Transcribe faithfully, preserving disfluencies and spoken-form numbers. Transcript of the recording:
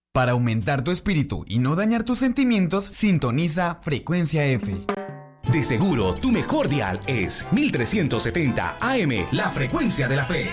Para aumentar tu espíritu y no dañar tus sentimientos, sintoniza Frecuencia F. De seguro, tu mejor dial es mil trescientos setenta A M, la frecuencia de la fe.